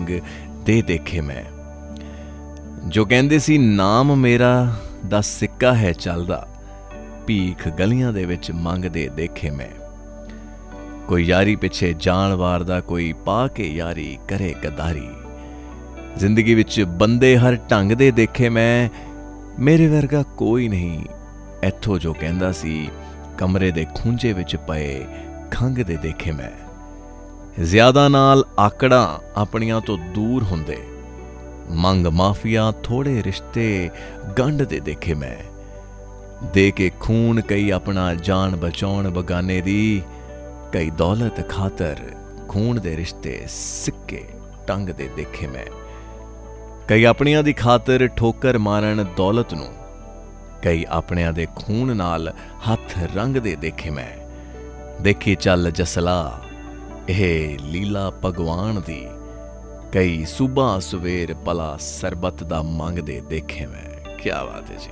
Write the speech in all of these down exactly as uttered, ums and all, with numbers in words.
ਦੇ ਦੇਖੇ मैं। जो कहंदे सी नाम मेरा दा सिक्का है चलदा, भीख गलियां दे विच मंगदे देखे मैं। कोई यारी पिछे जान वारदा, कोई पा के यारी करे गद्दारी। जिंदगी विच बंदे हर ढंग दे देखे मैं, मेरे वर्गा कोई नहीं इथों जो कहंदा सी कमरे दे खूंजे विच पए खंघ दे देखे मैं। ज्यादा नाल आकड़ा अपनियां तो दूर हुंदे, मंग माफिया थोड़े रिश्ते गंढ दे देखे मैं। दे के खून कई अपना जान बचाउण बगाने दी, कई दौलत खातर खून दे रिश्ते सिक्के टंग दे देखे मैं। कई अपनियां दी खातर ठोकर मारन दौलत नूं, कई अपनियां दे खून नाल हथ रंग दे देखे मैं। देखी चल जसला एह लीला भगवान दी, कई सुबह सवेर पला सरबत दा मंगदे देखे मैं। क्या बात है जी।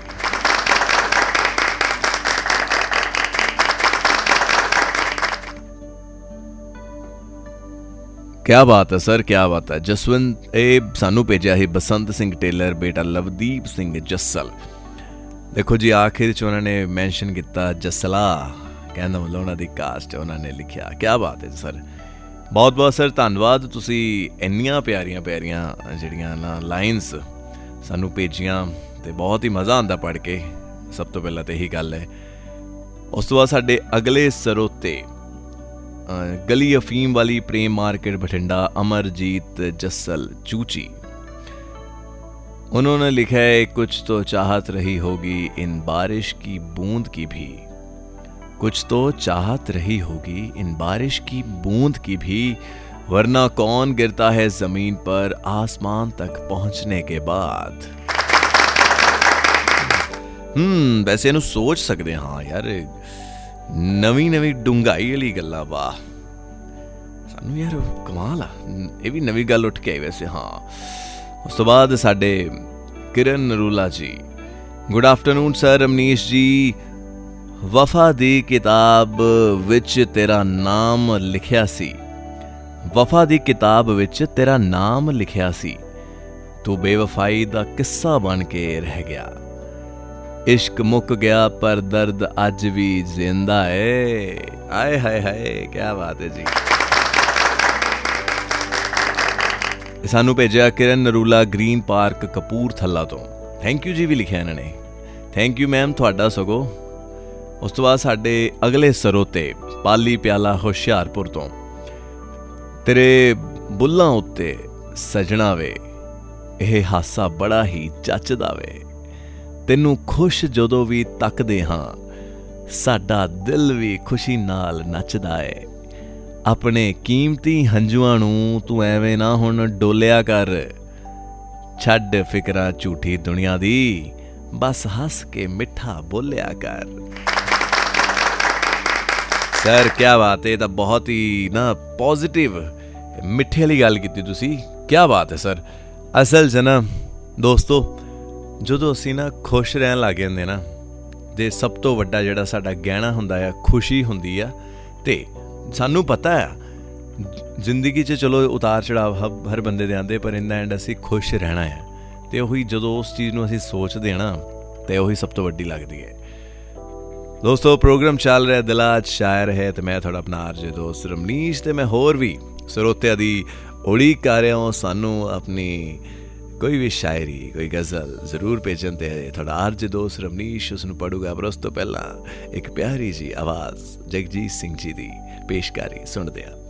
क्या बात है सर, क्या बात है। जसवंत ए सानू भेजा ही बसंत सिंह टेलर, बेटा लवदीप सिंह जस्सल। देखो जी आखिर च उन्होंने मैंशन किया जसला, कहना मतलब उन्होंने कास्ट उन्होंने लिखा। क्या बात है सर, बहुत बहुत सर धन्नवाद। तुसी इन्नियां प्यारियां प्यारियां जिहड़ियां ना लाइन्स सानू भेजियां ते बहुत ही मज़ा आंदा पढ़ के। सब तो पहला तो यही गल है। उस तो बाद साडे अगले सरोते गली अफीम वाली प्रेम मार्केट बठिंडा, अमरजीत जस्सल चूची। उन्होंने लिखा है कुछ तो चाहत रही होगी इन बारिश की बूंद की भी, कुछ तो चाहत रही होगी इन बारिश की बूंद की भी, वरना कौन गिरता है जमीन पर आसमान तक पहुंचने के बाद। हम्म वैसे इनू सोच सकते हाँ यार, नवी नवी डूंघाई वाली गल्ला। वाह सानू यार कमाल आ, ये भी नवी गल उठ के आई वैसे। हाँ उस तो बाद साडे किरण नरूला जी, गुड आफ्टरनून सर रमनीश जी। वफा दी किताब विच तेरा नाम लिखिया सी, वफा दी किताब विच तेरा नाम लिखिया सी, तू बेवफाई दा किस्सा बन के रह गया। इश्क मुक गया पर दर्द अज भी जिंदा है। आए हाय हाय क्या बात है जी। सानू भेजा किरण नरूला ग्रीन पार्क कपूरथला तो। थैंक यू जी भी लिखा इन्होंने, थैंक यू मैम थोड़ा सगो। उस तो बाद साडे अगले सरोते पाली प्याला हुशियारपुर तो, तेरे बुल्लां उत्ते सजना वे यह हासा बड़ा ही जचदा वे, तेनू खुश जदों भी तकदे हां साडा दिल भी खुशी नाल नचदा है। अपने कीमती हंजुआं नूं तू एवें ना हुण डोलिया कर, छड्ड फिकरां झूठी दुनिया दी, बस हस के मिठा बोलिया कर। सर क्या बात है, तो बहुत ही ना पॉजिटिव मिठे वाली गल कीती तुसी। क्या बात है सर। असल च ना दोस्तों ਜਦੋਂ ਅਸੀਂ ਨਾ खुश रहन लग ਜਾਂਦੇ ना, ਤੇ सब तो ਵੱਡਾ ਜਿਹੜਾ ਸਾਡਾ ਗਹਿਣਾ ਹੁੰਦਾ ਆ खुशी ਹੁੰਦੀ ਆ। ਤੇ ਸਾਨੂੰ ਪਤਾ ਆ ਜ਼ਿੰਦਗੀ 'ਚ ਚਲੋ ਉਤਾਰ ਚੜਾਵ ਹਰ ਬੰਦੇ ਦੇ ਆਉਂਦੇ, ਪਰ ਇਨ ਦਾ ਐਂਡ ਅਸੀਂ ਖੁਸ਼ ਰਹਿਣਾ ਆ। ਤੇ ਉਹੀ ਜਦੋਂ ਉਸ ਚੀਜ਼ ਨੂੰ ਅਸੀਂ ਸੋਚਦੇ ਹਾਂ ਨਾ, ਤੇ ਉਹੀ ਸਭ ਤੋਂ ਵੱਡੀ ਲੱਗਦੀ ਹੈ। ਦੋਸਤੋ ਪ੍ਰੋਗਰਾਮ ਚੱਲ ਰਿਹਾ ਦਿਲਾਂ 'ਚ ਸ਼ਾਇਰ ਹੈ, ਤੇ ਮੈਂ ਤੁਹਾਡਾ ਆਪਣਾ ਆਰਜੇ ਦੋਸਤ ਰਮਨੀਸ਼, ਤੇ ਮੈਂ ਹੋਰ ਵੀ ਸਰੋਤਿਆਂ ਦੀ ਉਡੀਕ ਕਰ ਰਿਹਾ ਹਾਂ। ਸਾਨੂੰ ਆਪਣੀ कोई भी शायरी कोई गज़ल जरूर भेजन, ते थोड़ा आरजे दोस्त रमनीश उसनूं पढ़ूगा। पर उस तो पहला एक प्यारी जी आवाज़ जगजीत सिंह जी दी पेशकारी सुनदे आ।